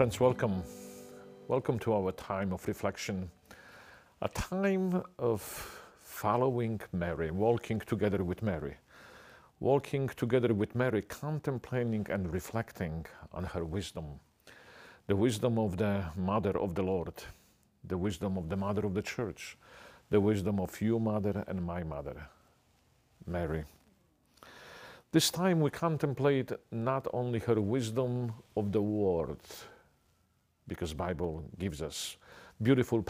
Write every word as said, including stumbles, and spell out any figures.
Friends, welcome. Welcome to our time of reflection, a time of following Mary, walking together with Mary, walking together with Mary, contemplating and reflecting on her wisdom, the wisdom of the Mother of the Lord, the wisdom of the Mother of the Church, the wisdom of you, Mother, and my Mother, Mary. This time we contemplate not only her wisdom of the Word, because Bible gives us beautiful